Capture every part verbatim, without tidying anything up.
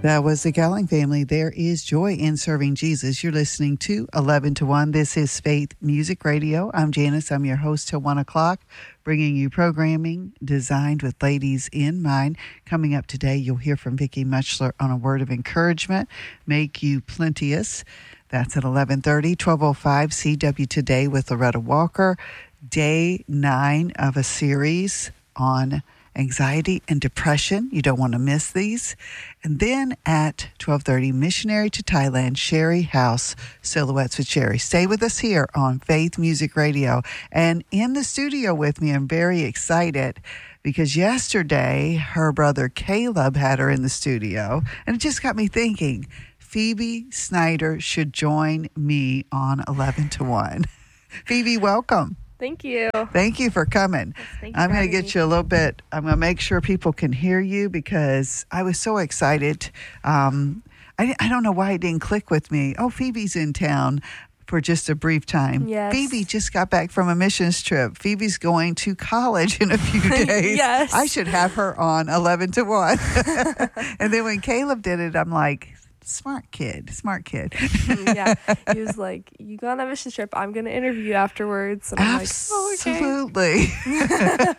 That was the Gowling family. There is joy in serving Jesus. You're listening to eleven to one. This is Faith Music Radio. I'm Janice. I'm your host till one o'clock, bringing you programming designed with ladies in mind. Coming up today, you'll hear from Vicki Muchler on a word of encouragement, Make You Plenteous. That's at eleven thirty, twelve oh five C W Today with Loretta Walker. Day nine of a series on anxiety and depression. You don't want to miss these. And then at twelve thirty, Missionary to Thailand, Sherry House, Silhouettes with Sherry. Stay with us here on Faith Music Radio. And in the studio with me, I'm very excited because yesterday her brother Caleb had her in the studio. And it just got me thinking, Phoebe Snyder should join me on eleven to one. Phoebe, welcome. Thank you. Thank you for coming. Yes, I'm going to get you a little bit, I'm going to make sure people can hear you because I was so excited. Um, I, I don't know why it didn't click with me. Oh, Phoebe's in town for just a brief time. Yes. Phoebe just got back from a missions trip. Phoebe's going to college in a few days. Yes. I should have her on eleven to one. And then when Caleb did it, I'm like, smart kid, smart kid. Yeah, he was like, you go on a mission trip, I'm going to interview you afterwards. And I'm Absolutely. like,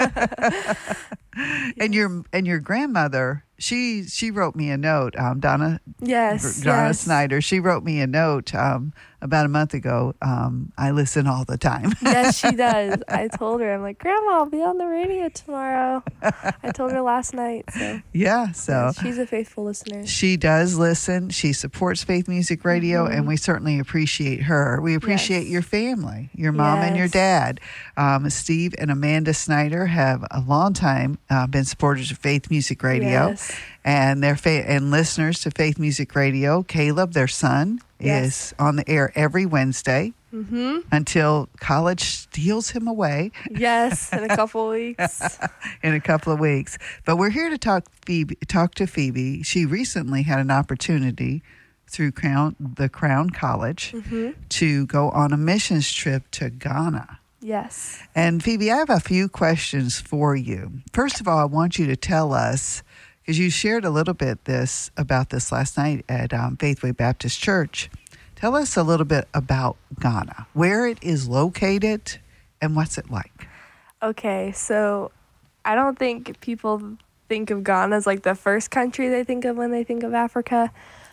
oh, okay. And your and your grandmother, she she wrote me a note, um, Donna Yes, Donna yes. Snyder. She wrote me a note um, about a month ago. Um, I listen all the time. Yes, she does. I told her, I'm like, Grandma, I'll be on the radio tomorrow. I told her last night. So Yeah, so she's a faithful listener. she does listen. She supports Faith Music Radio, Mm-hmm. and we certainly appreciate her. We appreciate Yes. your family, your mom and your Yes. dad. Um, Steve and Amanda Snyder have a long time uh, been supporters of Faith Music Radio, Yes. and their fa- and listeners to Faith Music Radio. Caleb, their son, Yes. is on the air every Wednesday Mm-hmm. until college steals him away Yes, in a couple weeks. in a couple of weeks. But we're here to talk Phoebe, talk to Phoebe. She recently had an opportunity through Crown, the Crown College Mm-hmm. to go on a missions trip to Ghana. Yes. And Phoebe, I have a few questions for you. First of all, I want you to tell us, because you shared a little bit this about this last night at um, Faithway Baptist Church. Tell us a little bit about Ghana, where it is located, and what's it like. Okay, so I don't think people think of Ghana as like the first country they think of when they think of Africa,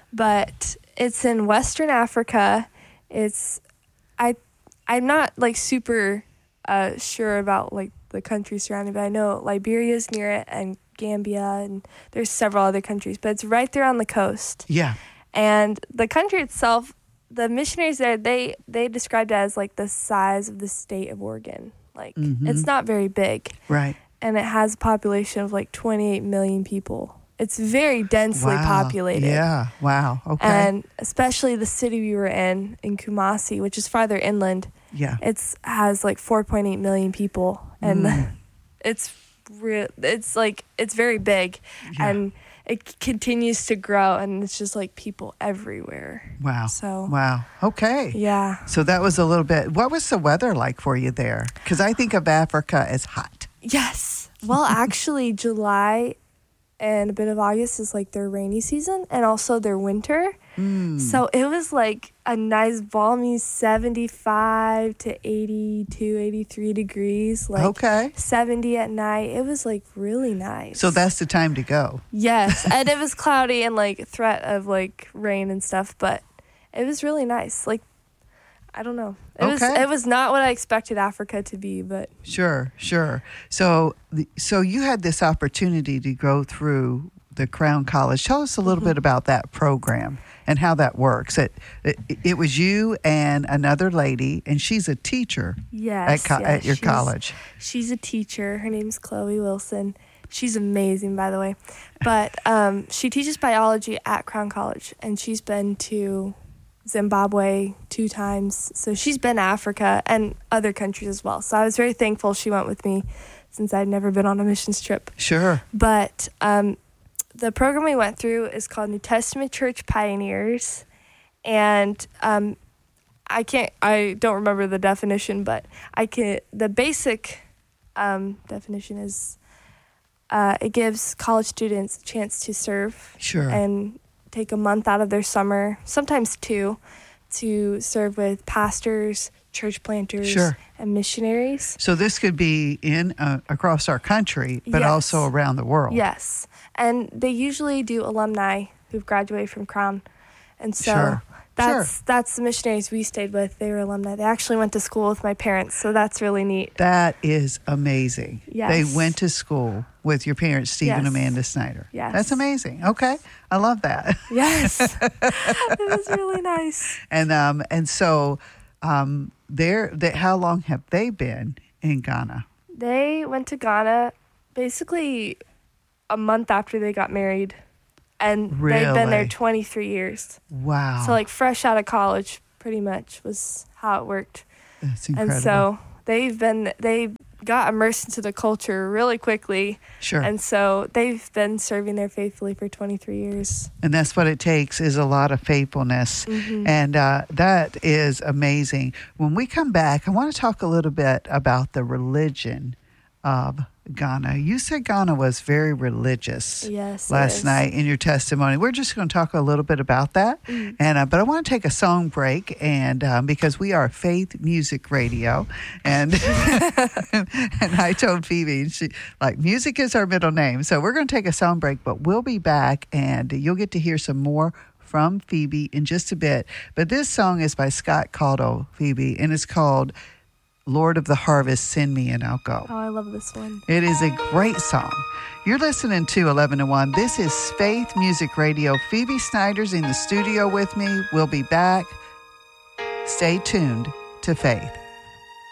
but it's in Western Africa. It's I I'm not like super uh, sure about like the countries surrounding, but I know Liberia's near it and Gambia, and there's several other countries, but it's right there on the coast. Yeah. And the country itself, the missionaries there, they they described it as like the size of the state of Oregon. Like Mhm. it's not very big. Right. And it has a population of like twenty-eight million people. It's very densely Wow. populated. Yeah. Wow. Okay. And especially the city we were in, in Kumasi, which is farther inland, yeah. it's has like four point eight million people. And Mm. it's real it's like it's very big. Yeah. And it c- continues to grow, and it's just like people everywhere. Wow. So Wow. Okay. yeah. So that was a little bit. What was the weather like for you there? Because I think of Africa as hot. Yes. Well, actually, July and a bit of August is like their rainy season and also their winter. Mm. So it was like a nice balmy seventy-five to eighty-two, eighty-three degrees. Like Okay. seventy at night. It was like really nice. So that's the time to go. Yes. And it was cloudy and like threat of like rain and stuff, but it was really nice. Like, I don't know. It was Okay. it was not what I expected Africa to be, but Sure, sure. So, the- so you had this opportunity to go through the Crown College. Tell us a little Mm-hmm. bit about that program and how that works. It, it it was you and another lady, and she's a teacher yes, at co- yes, at your she's- college. She's a teacher. Her name's Chloe Wilson. She's amazing, by the way. But um, she teaches biology at Crown College, and she's been to Zimbabwe two times. So she's been to Africa and other countries as well. So I was very thankful she went with me since I'd never been on a missions trip. Sure. But um, the program we went through is called New Testament Church Pioneers. And um, I can't, I don't remember the definition, but I can, the basic um, definition is uh, it gives college students a chance to serve Sure. and take a month out of their summer, sometimes two, to serve with pastors, church planters, Sure. and missionaries. So this could be in uh, across our country, but Yes. also around the world. Yes. And they usually do alumni who've graduated from Crown. And so Sure. that's Sure. that's the missionaries we stayed with. They were alumni. They actually went to school with my parents, so that's really neat. That is amazing. Yes. They went to school with your parents, Steve and Yes. Amanda Snyder. Yes. That's amazing. Okay. I love that. Yes. It was really nice. And um and so um they're they, how long have they been in Ghana? They went to Ghana basically a month after they got married. And they've been there Really? twenty-three years. Wow. So, like, fresh out of college, pretty much, was how it worked. That's incredible. And so they've been, they got immersed into the culture really quickly. Sure. And so they've been serving there faithfully for twenty-three years. And that's what it takes is a lot of faithfulness. Mm-hmm. And uh, that is amazing. When we come back, I want to talk a little bit about the religion of Ghana. You said Ghana was very religious Yes. it last is. night in your testimony. We're just going to talk a little bit about that. Mm. And uh, but I want to take a song break, and um, because we are Faith Music Radio, and and I told Phoebe, she like music is our middle name, so we're going to take a song break. But we'll be back, and you'll get to hear some more from Phoebe in just a bit. But this song is by Scott Caudill, Phoebe, and it's called Lord of the Harvest, Send Me and I'll Go. Oh, I love this one. It is a great song. You're listening to eleven to one. This is Faith Music Radio. Phoebe Snyder's in the studio with me. We'll be back. Stay tuned to Faith.